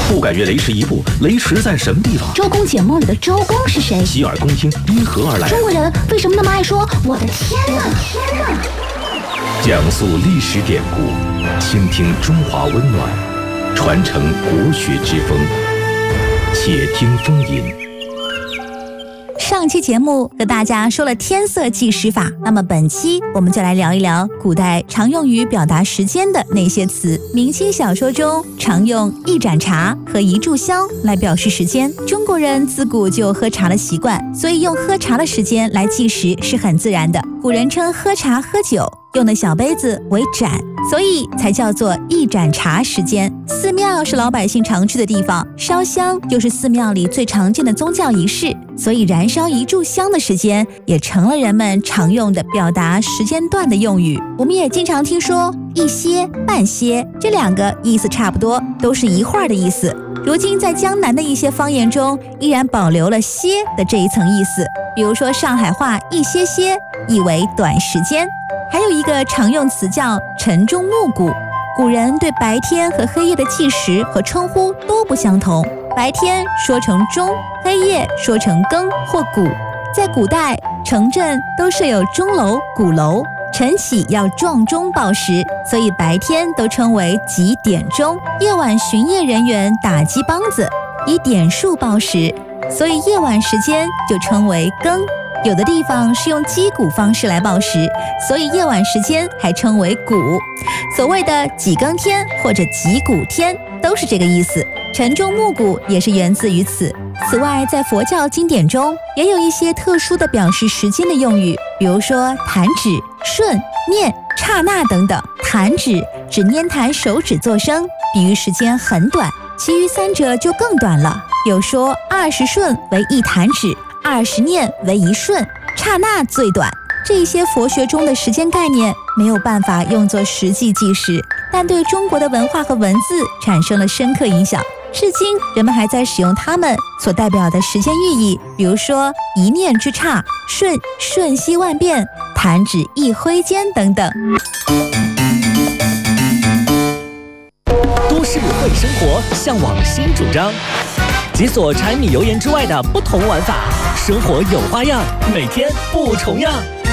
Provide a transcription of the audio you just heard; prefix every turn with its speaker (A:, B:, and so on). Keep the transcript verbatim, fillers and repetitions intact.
A: 不敢越雷池一步，雷池在什么地方？
B: 周公解梦里的周公是谁？
A: 洗耳恭听，因何而来？
B: 中国人为什么那么爱说我的天哪？天哪！
A: 讲述历史典故，倾听中华温暖，传承国学之风。且听风吟。
C: 上期节目和大家说了天色计时法，那么本期我们就来聊一聊古代常用于表达时间的那些词。明清小说中常用一盏茶和一炷香来表示时间。中国人自古就有喝茶的习惯，所以用喝茶的时间来计时是很自然的。古人称喝茶喝酒用的小杯子为盏，所以才叫做一盏茶时间。寺庙是老百姓常去的地方，烧香又是寺庙里最常见的宗教仪式，所以燃烧一炷香的时间也成了人们常用的表达时间段的用语。我们也经常听说一歇半歇，这两个意思差不多，都是一会儿的意思。如今在江南的一些方言中依然保留了歇的这一层意思，比如说上海话一歇歇意为短时间。还有一个常用词叫晨钟暮鼓，古人对白天和黑夜的计时和称呼都不相同，白天说成钟，黑夜说成更或鼓。在古代，城镇都设有钟楼、鼓楼，晨起要撞钟报时，所以白天都称为几点钟，夜晚巡夜人员打击梆子，以点数报时，所以夜晚时间就称为更。有的地方是用击鼓方式来报时，所以夜晚时间还称为鼓。所谓的几更天或者几鼓天都是这个意思。晨钟暮鼓也是源自于此。此外，在佛教经典中也有一些特殊的表示时间的用语，比如说弹指、瞬、念、刹那等等。弹指指拈弹手指作声，比喻时间很短，其余三者就更短了。有说二十瞬为一弹指，二十念为一瞬，刹那最短。这些佛学中的时间概念没有办法用作实际计时，但对中国的文化和文字产生了深刻影响。至今人们还在使用它们所代表的时间寓意，比如说一念之差、瞬瞬息万变、弹指一挥间等等。
D: 都市会生活，向往新主张，解锁柴米油盐之外的不同玩法，生活有花样，每天不重样。